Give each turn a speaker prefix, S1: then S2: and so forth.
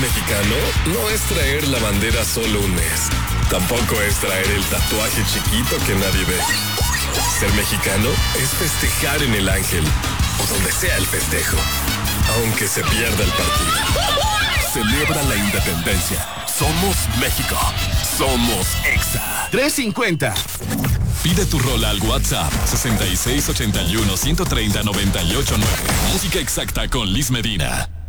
S1: mexicano no es traer la bandera solo un mes. Tampoco es traer el tatuaje chiquito que nadie ve. Ser mexicano es festejar en el Ángel o donde sea el festejo, aunque se pierda el partido. Celebra la independencia. Somos México. Somos Exa.
S2: 350.
S3: Pide tu rola al WhatsApp 6681-130-989. Música exacta con Liz Medina.